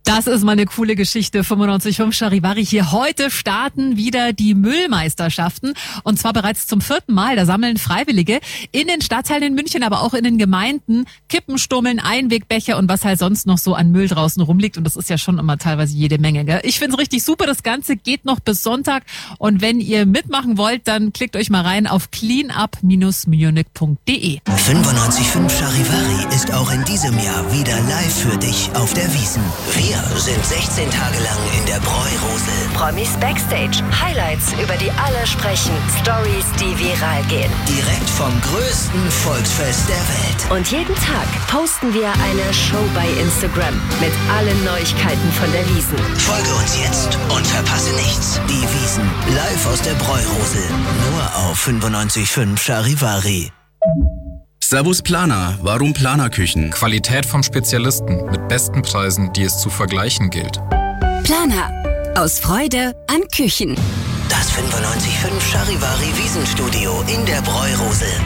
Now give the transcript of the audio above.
Das ist mal eine coole Geschichte. 95.5 Charivari hier. Heute starten wieder die Müllmeisterschaften. Und zwar bereits zum 4. Mal. Da sammeln Freiwillige in den Stadtteilen in München, aber auch in den Gemeinden Kippenstummeln, Einwegbecher und was halt sonst noch so an Müll draußen rumliegt. Und das ist ja schon immer teilweise jede Menge, gell? Ich find's richtig super. Das Ganze geht noch bis Sonntag. Und wenn ihr mitmachen wollt, dann klickt euch mal rein auf cleanup-munich.de. 95.5 Charivari ist auch in diesem Jahr wieder live für dich auf der Wiesn. Wir sind 16 Tage lang in der Bräurosel. Promis Backstage, Highlights, über die alle sprechen, Stories, die viral gehen. Direkt vom größten Volksfest der Welt. Und jeden Tag posten wir eine Show bei Instagram mit allen Neuigkeiten von der Wiesn. Folge uns jetzt und verpasse nichts. Die Wiesn, live aus der Bräurosel. Nur auf 95.5 Charivari. Servus Planer, warum Planerküchen? Qualität vom Spezialisten mit besten Preisen, die es zu vergleichen gilt. Planer. Aus Freude an Küchen. Das 95.5 Charivari Wiesenstudio in der Bräurosel.